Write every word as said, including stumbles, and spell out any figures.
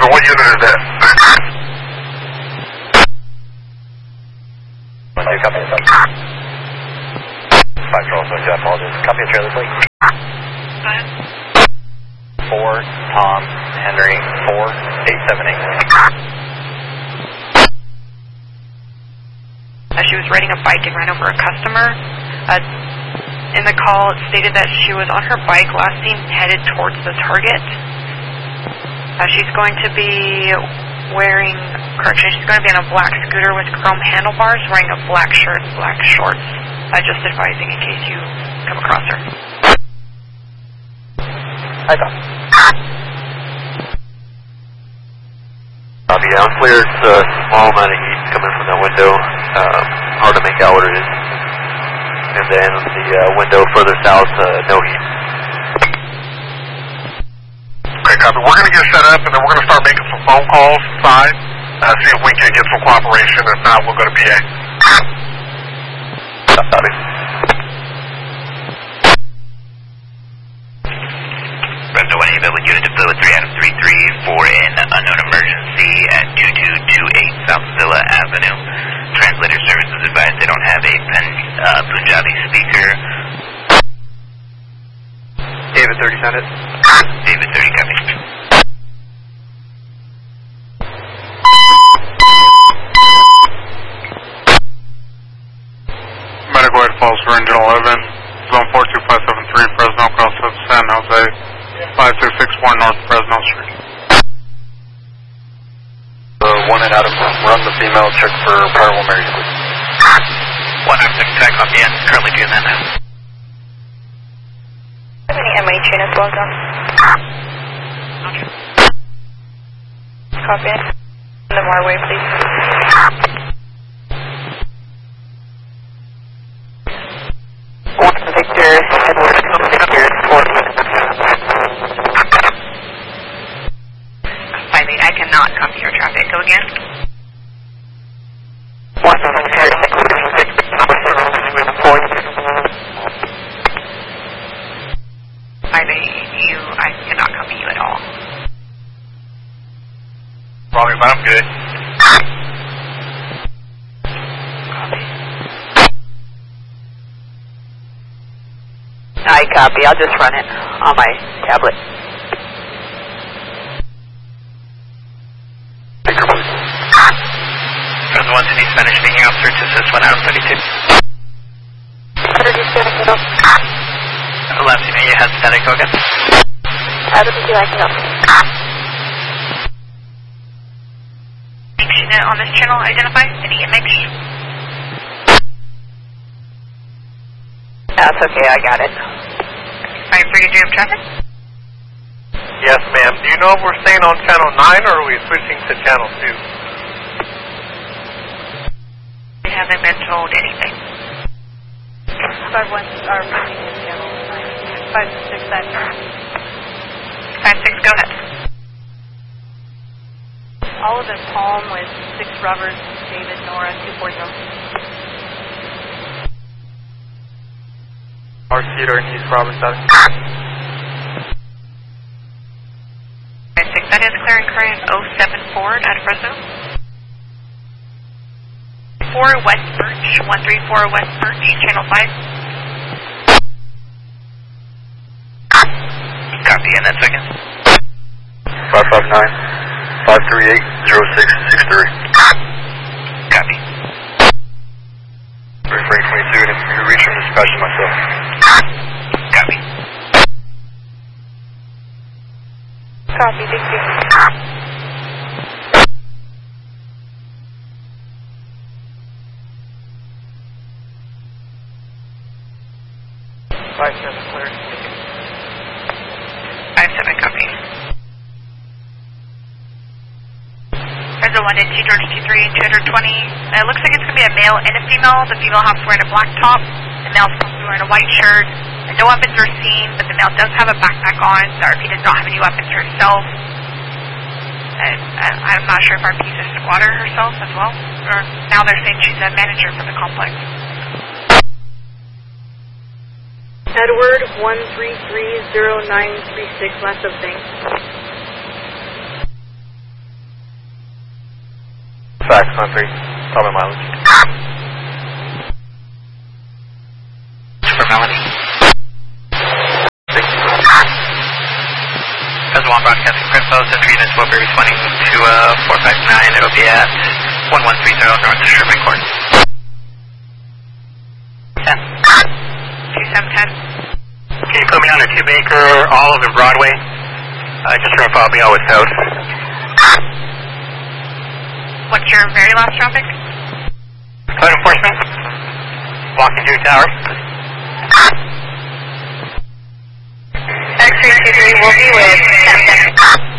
seven, what unit is that? One two, copy yourself. Five Charles, one two, I apologize. Copy a trailer, please. Go ahead. Four, Tom, Henry, four, eight seven eight. Uh, she was riding a bike and ran over a customer. Uh, in the call, it stated that she was on her bike, last seen headed towards the target. Uh, she's going to be wearing, correction, she's going to be on a black scooter with chrome handlebars, wearing a black shirt and black shorts. Uh, just advising in case you come across her. Hi, Tom. Copy, down clear. It's a small amount of heat coming from that window. Um, hard to make out what it is. And then the uh, window further south, uh, no heat. Okay, copy. We're going to get set up, and then we're going to start making some phone calls inside, uh, see if we can get some cooperation. If not, we'll go to P A. Copy. Brenda one eight, with unit deployed with three Adam three three for an unknown emergency at two two two eight South Villa Avenue. Translator services advised they don't have a pen, uh, Punjabi speaker. David thirty, send it. David thirty, copy. Medical aid falls for engine eleven, zone four two five seven three, Fresno, cross of San Jose, five six six four North Fresno Street. Uh, one and Adam, run the female, check for Parallel Mary, please. One nine six, check, copy in, currently doing that now. How many M H units logged on? Copy. Send them our way, please. One Victor, Edward, Victor, four. Finally, I cannot copy your traffic. Go again. One Victor, Victor, four. Finally, you, I cannot copy you at all. Roger, but I'm good. I copy. I'll just run it on my tablet. Fresno one, any Spanish speaking officer to assist one Adam thirty-two. Last you know you had static, go again. Adam, would you like to know? Unit on this channel, identify any image. That's okay, I got it. Five three, do you have traffic? Yes, ma'am. Do you know if we're staying on channel nine or are we switching to channel two? We haven't been told anything. Five one are moving to channel nine. Five six that. Five six, go ahead. Olive and Palm with six Roberts, David, Nora, two four zero. Mark Theodore and East Robert seven. Five six, that is clear and current oh seven Ford out of Fresno. Four West Birch, one three four West Birch, channel five. Copy in that second. Five five nine. five three eight, zero six six three. Copy. Refrain twenty-two, and if you reach from dispatch myself. Copy. Copy, thank you. Five seven, clear. Five seven, copy. There's a one in T George T three, two twenty. Uh, it looks like it's going to be a male and a female. The female has wearing a black top. The male's supposed to be wearing a white shirt. And no weapons are seen, but the male does have a backpack on. The R P does not have any weapons herself. And, and I'm not sure if R P is a squatter herself as well. Or now they're saying she's a manager for the complex. Edward one three three zero nine three six, last of things. nine three, tell me mileage. For Melanie. As one broadcasting Crypto, sister units will be responding to uh, four five nine. It'll be at one one three zero North Sherman Court. ten. two seven ten. Can you put me on a two Baker, Olive and Broadway? Uh, just try to follow me always south. What's your very last traffic? Code enforcement. Walking through tower. X three two three will be with ten seconds.